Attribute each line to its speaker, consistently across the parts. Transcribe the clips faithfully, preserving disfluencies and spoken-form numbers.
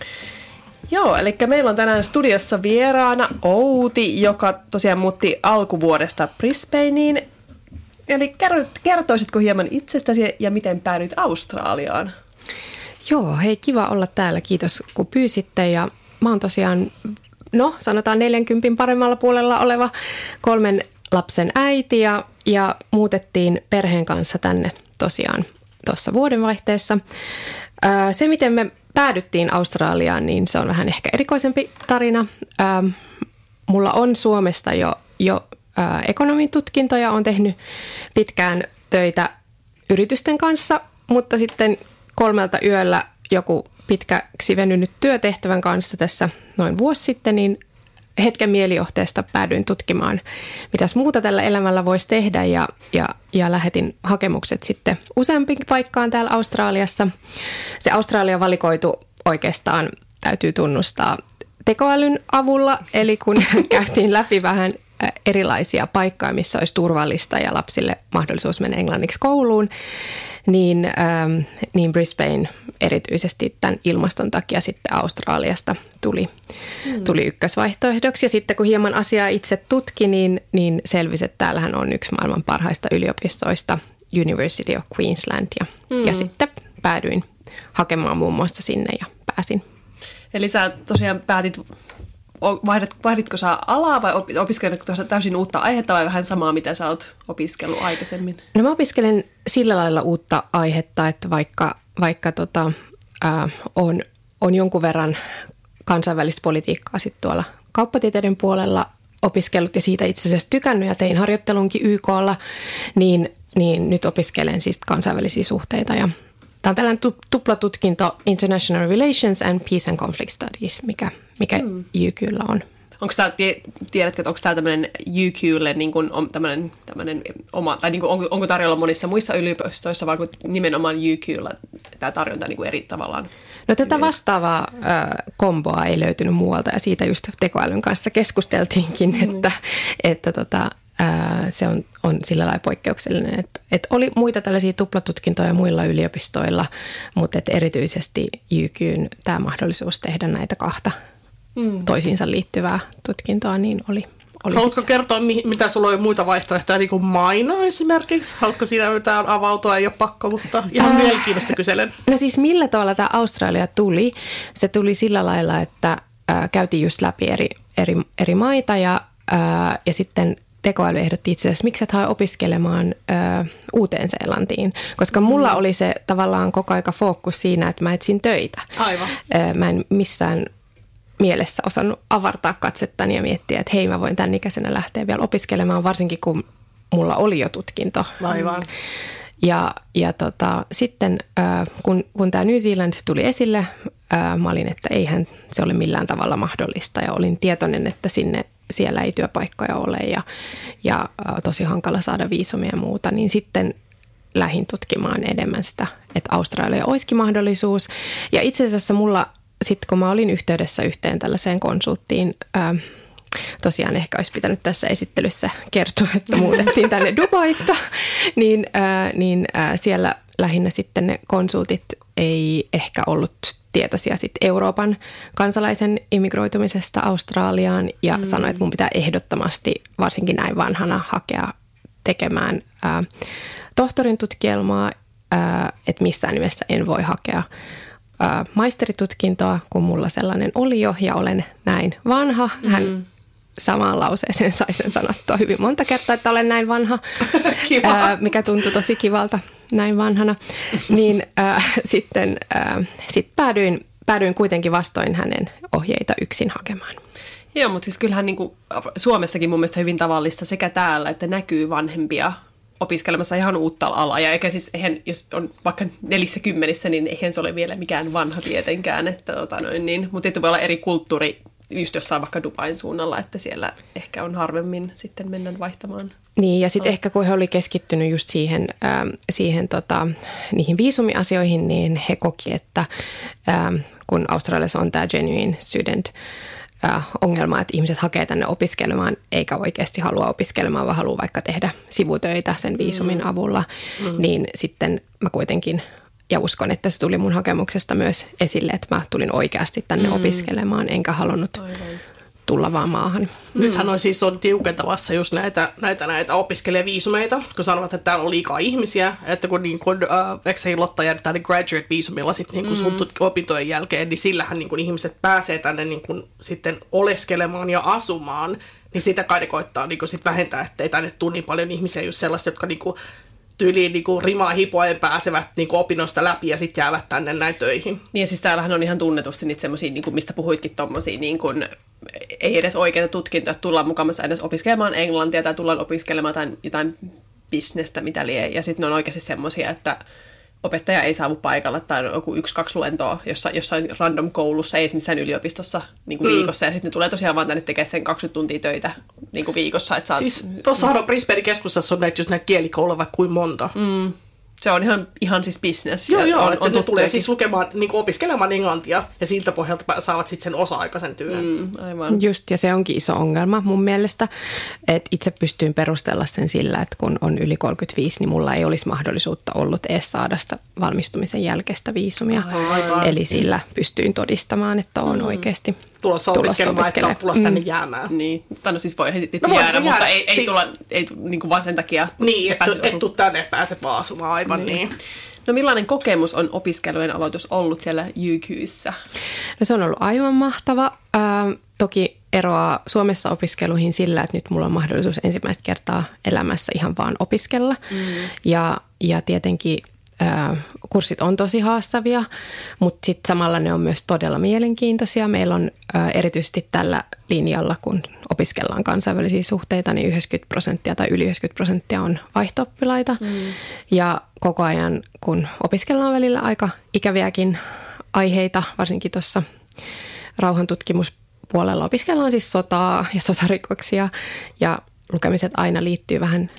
Speaker 1: Joo, eli meillä on tänään studiossa vieraana Outi, joka tosiaan muutti alkuvuodesta Brisbaneen. Eli kertoisitko hieman itsestäsi ja miten päädyit Australiaan?
Speaker 2: Joo, hei, kiva olla täällä. Kiitos kun pyysitte. Ja mä oon tosiaan, no sanotaan neljänkympin paremmalla puolella oleva kolmen lapsen äiti ja, ja muutettiin perheen kanssa tänne tosiaan tuossa vuodenvaihteessa. Se, miten me päädyttiin Australiaan, niin se on vähän ehkä erikoisempi tarina. Mulla on Suomesta jo, jo ekonomin tutkinto ja olen tehnyt pitkään töitä yritysten kanssa, mutta sitten kolmelta yöllä joku pitkäksi venynyt työtehtävän kanssa tässä noin vuosi sitten, niin hetken mielijohteesta päädyin tutkimaan, mitäs muuta tällä elämällä voisi tehdä ja, ja, ja lähetin hakemukset sitten useampiin paikkaan täällä Australiassa. Se Australia valikoitu oikeastaan täytyy tunnustaa tekoälyn avulla, eli kun käytiin läpi vähän erilaisia paikkoja, missä olisi turvallista ja lapsille mahdollisuus mennä englanniksi kouluun, niin, ähm, niin Brisbane erityisesti tämän ilmaston takia sitten Australiasta tuli, hmm. tuli ykkösvaihtoehdoksi. Ja sitten kun hieman asiaa itse tutki, niin, niin selvisi, että täällähän on yksi maailman parhaista yliopistoista, University of Queensland. Ja, hmm. ja sitten päädyin hakemaan muun muassa sinne ja pääsin.
Speaker 1: Eli sä tosiaan päätit, vaihdat, vaihditko sä alaa vai opiskeletko täysin uutta aihetta vai vähän samaa, mitä sä oot opiskellut aikaisemmin?
Speaker 2: No mä opiskelen sillä lailla uutta aihetta, että vaikka, vaikka tota, ää, on, on jonkun verran kansainvälistä politiikkaa sit tuolla kauppatieteiden puolella opiskellut ja siitä itse asiassa tykännyt ja tein harjoittelunkin Y K:lla, niin, niin nyt opiskelen siis kansainvälisiä suhteita ja tämä on tällainen tuplatutkinto International Relations and Peace and Conflict Studies, mikä, mikä hmm. Y K:llä on.
Speaker 1: Onko tämä, tiedätkö, että onko tämä tämmöinen Y Q:lle niin kuin tämmöinen, tämmöinen oma, tai niin kuin, onko, onko tarjolla monissa muissa yliopistoissa, vai nimenomaan Y Q:llä tämä tarjonta niin kuin eri tavallaan?
Speaker 2: No tätä vastaavaa äh, komboa ei löytynyt muualta, ja siitä just tekoälyn kanssa keskusteltiinkin, hmm. että, että tota, se on, on sillä lailla poikkeuksellinen, että, että oli muita tällaisia tuplatutkintoja muilla yliopistoilla, mutta että erityisesti Y Q:n tämä mahdollisuus tehdä näitä kahta mm. toisiinsa liittyvää tutkintoa, niin oli. oli
Speaker 3: Haluatko kertoa, mitä sulla oli muita vaihtoehtoja, niin kuin Maina esimerkiksi? Haluatko siinä mitään avautua, ei ole pakko, mutta ihan äh, mielenkiinnosta kyselen.
Speaker 2: No siis millä tavalla tämä Australia tuli? Se tuli sillä lailla, että äh, käytiin just läpi eri, eri, eri maita ja, äh, ja sitten tekoäly ehdotti itse asiassa, miksi et hae opiskelemaan ö, Uuteen-Seelantiin, koska mulla mm. oli se tavallaan koko aika fokus siinä, että mä etsin töitä.
Speaker 1: Aivan.
Speaker 2: Ö, mä en missään mielessä osannut avartaa katsettani ja miettiä, että hei, mä voin tämän ikäisenä lähteä vielä opiskelemaan, varsinkin kun mulla oli jo tutkinto.
Speaker 1: Aivan.
Speaker 2: Ja, ja tota, sitten ö, kun, kun tämä New Zealand tuli esille, ö, mä olin, että eihän se ole millään tavalla mahdollista ja olin tietoinen, että sinne siellä ei työpaikkoja ole ja, ja tosi hankala saada viisumia ja muuta, niin sitten lähdin tutkimaan enemmän sitä, että Australia olisikin mahdollisuus. Ja itse asiassa mulla sitten, kun mä olin yhteydessä yhteen tällaiseen konsulttiin, ää, tosiaan ehkä olisi pitänyt tässä esittelyssä kertoa, että muutettiin tänne Dubaista, niin, ää, niin ää, siellä lähinnä sitten ne konsultit ei ehkä ollut tietoisia sitten Euroopan kansalaisen immigroitumisesta Australiaan ja mm. sanoi, että mun pitää ehdottomasti, varsinkin näin vanhana, hakea tekemään ää, tohtorin tutkielmaa, ää, että missään nimessä en voi hakea ää, maisteritutkintoa, kun mulla sellainen oli jo ja olen näin vanha. Hän mm. samaan lauseeseen sai sen sanottua hyvin monta kertaa, että olen näin vanha, ää, mikä tuntui tosi kivalta näin vanhana. Niin ää, sitten ää, sit päädyin, päädyin kuitenkin vastoin hänen ohjeita yksin hakemaan.
Speaker 1: Joo, mutta siis kyllähän niin kuin Suomessakin mun mielestä hyvin tavallista sekä täällä, että näkyy vanhempia opiskelemassa ihan uutta alaa. Ja eikä siis, eihän, jos on vaikka nelissä kymmenissä, niin eihän se ole vielä mikään vanha tietenkään. Että, tota noin, niin, mutta tietysti voi olla eri kulttuuri just jossain vaikka Dubain suunnalla, että siellä ehkä on harvemmin sitten mennä vaihtamaan.
Speaker 2: Niin, ja sitten ehkä kun he oli keskittynyt just siihen, äh, siihen tota, niihin viisumiasioihin, niin he koki, että äh, kun Australiassa on tämä genuine student äh, ongelma, että ihmiset hakee tänne opiskelemaan, eikä oikeasti halua opiskelemaan, vaan haluaa vaikka tehdä sivutöitä sen viisumin mm. avulla, mm. niin sitten mä kuitenkin ja uskon, että se tuli mun hakemuksesta myös esille, että mä tulin oikeasti tänne mm. opiskelemaan, enkä halunnut Aivan. tulla vaan maahan.
Speaker 3: Nythän on siis on tiukentavassa just näitä, näitä, näitä opiskelijaviisumeita, kun sanovat, että täällä on liikaa ihmisiä, että kun, niin kun äh, eikö se Lotta jäädä graduate-viisumilla sit, niin kun sun mm. opintojen jälkeen, niin sillähän niin kun ihmiset pääsee tänne niin kun, sitten oleskelemaan ja asumaan, niin sitä kai ne koittaa niin kun, sit vähentää, ettei tänne tule niin paljon ihmisiä, just sellaista, jotka niin kun, tyyliin niin kuin rimaa hipoen pääsevät niin kuin opinnoista läpi ja sitten jäävät tänne näin töihin.
Speaker 1: Niin ja siis täällähän on ihan tunnetusti niitä semmoisia, niin kuin mistä puhuitkin tommosia, niin kuin, ei edes oikeita tutkintoja, että tullaan mukamassa edes opiskelemaan englantia tai tullaan opiskelemaan jotain, jotain bisnestä, mitä lie. Ja sitten ne on oikeasti semmoisia, että opettaja ei saavu paikalle tai on joku yksi, kaksi luentoa jossa, jossain random koulussa, ei missään yliopistossa niin kuin mm. viikossa. Ja sitten ne tulee tosiaan vaan tänne tekemään sen kaksikymmentä tuntia töitä niin kuin viikossa. Että saat...
Speaker 3: Siis tuossahan on Brisbanein keskustassa on näitä just näitä kielikouluja vaikka kuin monta.
Speaker 1: Mm. Se on ihan, ihan siis business.
Speaker 3: Joo, joo,
Speaker 1: on,
Speaker 3: että on ne tulee siis lukemaan, niin kuin opiskelemaan englantia ja siltä pohjalta saavat sitten sen osa-aikaisen työn.
Speaker 1: Mm, aivan.
Speaker 2: Just, ja se onkin iso ongelma mun mielestä, että itse pystyin perustella sen sillä, että kun on yli kolmekymmentäviisi, niin mulla ei olisi mahdollisuutta ollut edes saada sitä valmistumisen jälkeistä viisumia.
Speaker 3: Aivan.
Speaker 2: Eli sillä pystyin todistamaan, että on mm. oikeasti
Speaker 3: tulossa opiskelemaan, että on tulossa tänne jäämään.
Speaker 1: Mm. Niin, tai no siis voi heti no jäädä, mutta jäädä. ei, ei siis... tulla ei, niin kuin vaan sen takia.
Speaker 3: Niin, että et, et tuu tänne, et pääse vaan asumaan, aivan niin. niin.
Speaker 1: No millainen kokemus on opiskelujen aloitus ollut siellä U K:ssä?
Speaker 2: No se on ollut aivan mahtava. Ähm, toki eroaa Suomessa opiskeluihin sillä, että nyt mulla on mahdollisuus ensimmäistä kertaa elämässä ihan vaan opiskella. Mm. Ja, ja tietenkin äh, kurssit on tosi haastavia, mutta sitten samalla ne on myös todella mielenkiintoisia. Meillä on äh, erityisesti tällä linjalla, kun opiskellaan kansainvälisiä suhteita, niin yhdeksänkymmentä prosenttia tai yli yhdeksänkymmentä prosenttia on vaihto-oppilaita. Mm. Ja koko ajan, kun opiskellaan välillä aika ikäviäkin aiheita, varsinkin tuossa rauhantutkimuspuolella opiskellaan siis sotaa ja sotarikoksia ja lukemiset aina liittyy vähän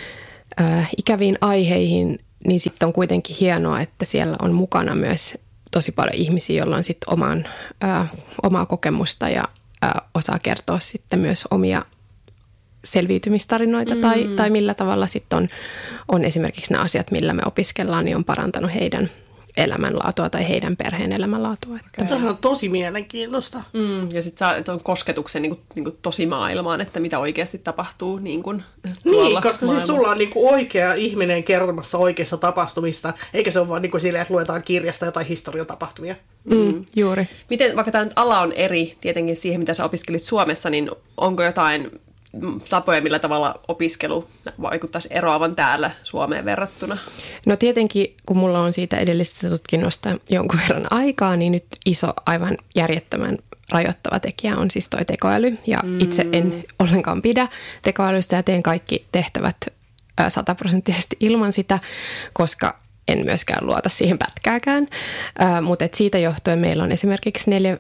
Speaker 2: ö, ikäviin aiheihin, niin sitten on kuitenkin hienoa, että siellä on mukana myös tosi paljon ihmisiä, joilla on sitten oman, ö, omaa kokemusta ja ö, osaa kertoa sitten myös omia selviytymistarinoita mm. tai, tai millä tavalla sitten on, on esimerkiksi nämä asiat, millä me opiskellaan, niin on parantanut heidän elämänlaatua tai heidän perheen elämänlaatua.
Speaker 3: Okay. Tämä on tosi mielenkiintoista.
Speaker 1: Mm, ja sitten saa on kosketuksen niin kuin, niin kuin tosi maailmaan, että mitä oikeasti tapahtuu niin kuin tuolla
Speaker 3: Niin, koska
Speaker 1: maailman.
Speaker 3: Siis sulla on niin kuin oikea ihminen kertomassa oikeassa tapahtumista, eikä se ole vaan niin kuin silleen, että luetaan kirjasta jotain historiatapahtumia.
Speaker 2: Mm, juuri.
Speaker 1: Miten, vaikka tämä nyt ala on eri tietenkin siihen, mitä sä opiskelit Suomessa, niin onko jotain tapoja, millä tavalla opiskelu vaikuttaisi eroavan täällä Suomeen verrattuna?
Speaker 2: No tietenkin, kun mulla on siitä edellisestä tutkinnosta jonkun verran aikaa, niin nyt iso, aivan järjettömän rajoittava tekijä on siis toi tekoäly. Ja mm. itse en ollenkaan pidä tekoälystä ja teen kaikki tehtävät sataprosenttisesti ilman sitä, koska en myöskään luota siihen pätkääkään. Äh, mutta siitä johtuen meillä on esimerkiksi neljä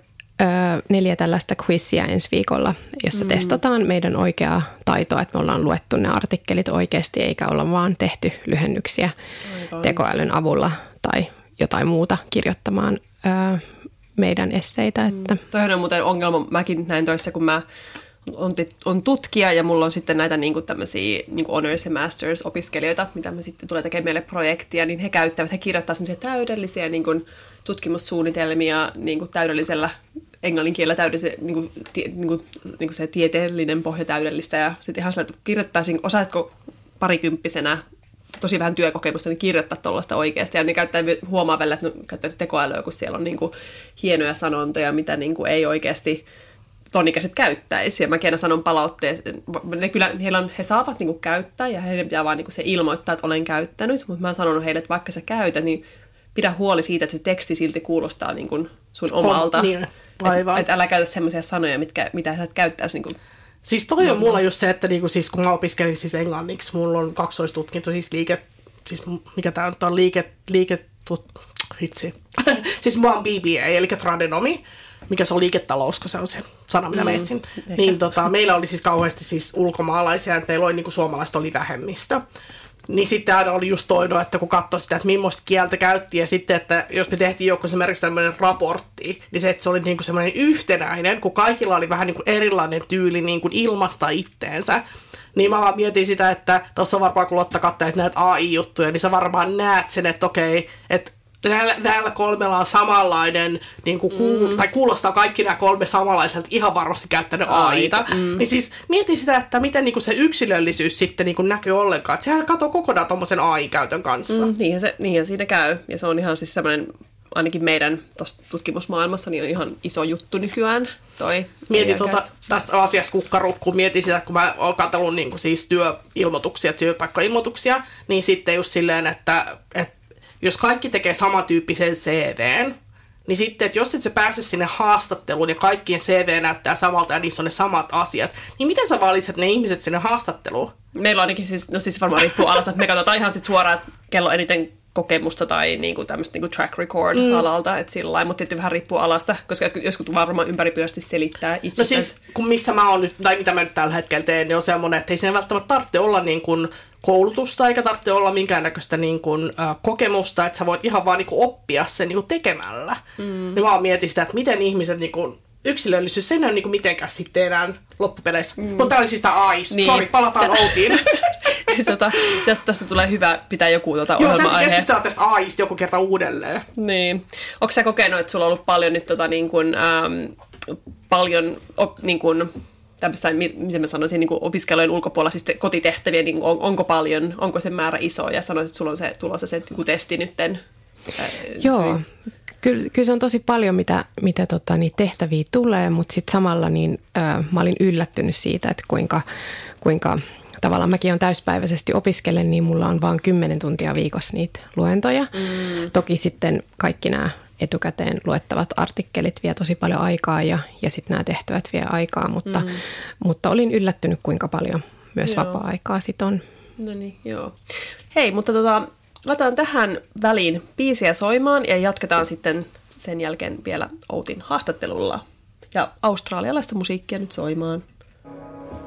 Speaker 2: neljä tällaista quizia ensi viikolla, jossa mm. testataan meidän oikeaa taitoa, että me ollaan luettu ne artikkelit oikeasti, eikä olla vaan tehty lyhennyksiä Aivan. tekoälyn avulla tai jotain muuta kirjoittamaan ö, meidän esseitä. Mm. Että.
Speaker 1: Toihan on muuten ongelma, mäkin näin toissa, kun mä on, on tutkija ja mulla on sitten näitä niin kuin tämmöisiä niin kuin honors ja masters opiskelijoita, mitä me sitten tulee tekemään meille projektia, niin he käyttävät, he kirjoittavat semmoisia täydellisiä niin kuin tutkimussuunnitelmia niin kuin täydellisellä englannin kielellä täydellisen, niin kuin, tie, niin kuin, niin kuin se tieteellinen pohja täydellistä. Ja sitten ihan sellainen, että kirjoittaisin, osaatko parikymppisenä, tosi vähän työkokemusta, niin kirjoittaa tuollaista oikeasti. Ja ne käyttää, huomaa välillä, että ne käyttää tekoälyä, kun siellä on niin kuin hienoja sanontoja, mitä niin kuin ei oikeasti tonikäiset käyttäisi. Ja mäkin aina sanon palautteeseen, ne kyllä, heillä on, he saavat niin kuin käyttää ja heidän pitää vaan niin kuin se ilmoittaa, että olen käyttänyt. Mutta mä oon sanonut heille, että vaikka sä käytät, niin pidä huoli siitä, että se teksti silti kuulostaa niin kuin sun omalta.
Speaker 3: Oh, niin. Aivan.
Speaker 1: Että et älä käytä semmoisia sanoja, mitkä, mitä sä et käyttäisi. Niin kuin,
Speaker 3: siis toi on mulla just se, että niinku, siis, kun mä opiskelin siis englanniksi, mulla on kaksoistutkinto, siis liike, siis mikä tää nyt on, liike, liike tut, hitsi. Siis mä oon B B A, eli tradenomi, mikä se on liiketalous, kun se on se sana, mitä mm, mä etsin. Niin tota, meillä oli siis kauheasti siis ulkomaalaisia, että meillä oli niinku suomalaiset oli vähemmistö. Niin sitten aina oli just toino, että kun katsoi sitä, että millaista kieltä käytti, ja sitten, että jos me tehtiin joku esimerkiksi tämmöinen raportti, niin se, että se oli niinku semmoinen yhtenäinen, kun kaikilla oli vähän niinku erilainen tyyli niinku ilmaista itteensä. Niin mä vaan mietin sitä, että tuossa varmaan kun Lotta katsoo näitä A I-juttuja, niin sä varmaan näet sen, että okei, että näillä, näillä kolmella on samanlainen, niin kuin kuul, mm. tai kuulostaa kaikki nämä kolme samanlaiselta, ihan varmasti käyttänyt aita. Mm. Niin siis mietin sitä, että miten niin kuin se yksilöllisyys sitten niin kuin näkyy ollenkaan. Että sehän katoo kokonaan tuommoisen A I-käytön kanssa.
Speaker 1: Mm, niinhän, se, niinhän siinä käy. Ja se on ihan siis semmoinen, ainakin meidän tutkimusmaailmassa, niin on ihan iso juttu nykyään toi.
Speaker 3: Mietin tuota, tästä asiasta kukkarukku, mietin sitä, kun mä oon katsellut niin kuin siis työilmoituksia, työpaikkailmoituksia, niin sitten just silleen, että, että jos kaikki tekee samantyyppisen C V:n, niin sitten, että jos et sä pääse sinne haastatteluun ja kaikkien C V näyttää samalta ja niissä on ne samat asiat, niin miten sä valitset ne ihmiset sinne haastatteluun?
Speaker 1: Meillä on ainakin siis, no siis varmaan riippuu alasta, että me katsotaan ihan sit suoraan, että kello eniten kokemusta tai niinku tämmöistä niinku track record mm. alalta, että sillä lailla, mutta tietysti vähän riippuu alasta, koska joskus varmaan ympäripyörästi selittää itse.
Speaker 3: No siis, kun missä mä oon nyt, tai mitä mä nyt tällä hetkellä teen, niin on semmoinen, että ei siinä välttämättä tarvitse olla niin kuin koulutusta, eikä tarvitse olla minkäännäköistä niin kuin, äh, kokemusta, että sä voit ihan vaan niin kuin oppia sen niin kuin tekemällä. Mm. Niin mä oon mietin sitä, että miten ihmiset, niin kuin, yksilöllisyys, se ei ole niin kuin mitenkään sitten enää loppupeleissä. Mm. Mutta tää oli siis tää A I. Niin. Sori, palataan Outiin.
Speaker 1: Tota, tästä, tästä tulee hyvä pitää joku tuota ohjelma-aihe. Joo, täytyy
Speaker 3: keskustella tästä A I:sta joku kerta uudelleen.
Speaker 1: Niin. Onko sä kokenut, että sulla on ollut paljon nyt tota, niin kuin, ähm, paljon op, niin kuin, tämmöistä, miten mä sanoisin, niin kuin opiskelujen ulkopuolella siis kotitehtäviä, niin on, onko paljon, onko se määrä iso, ja sanoit, että sulla on se tulossa se niin testi nytten. Äh,
Speaker 2: Joo, kyllä, kyllä se on tosi paljon, mitä, mitä tota, niin tehtäviä tulee, mutta sitten samalla niin, äh, mä olin yllättynyt siitä, että kuinka, kuinka tavallaan mäkin olen täyspäiväisesti opiskelen, niin mulla on vain kymmenen tuntia viikossa niitä luentoja. Mm. Toki sitten kaikki nämä etukäteen luettavat artikkelit vie tosi paljon aikaa ja, ja sitten nämä tehtävät vie aikaa, mutta, mm. mutta olin yllättynyt, kuinka paljon myös joo. vapaa-aikaa sitten on.
Speaker 1: No niin, joo. Hei, mutta tota, laitetaan tähän väliin biisiä soimaan ja jatketaan sitten sen jälkeen vielä Outin haastattelulla. Ja australialaista musiikkia nyt soimaan.